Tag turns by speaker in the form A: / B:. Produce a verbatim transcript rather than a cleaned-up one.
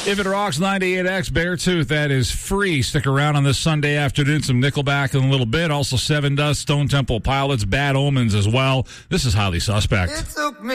A: If It Rocks ninety-eight X Beartooth, that is free. Stick around on this Sunday afternoon. Some Nickelback in a little bit. Also Seven Dust, Stone Temple Pilots, Bad Omens as well. This is Highly Suspect.
B: It took me